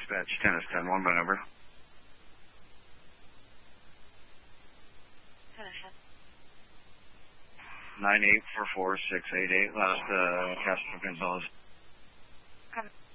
Dispatch, tennis 10-1 by number. Finish it. 9844688, last Castro Gonzalez. Come.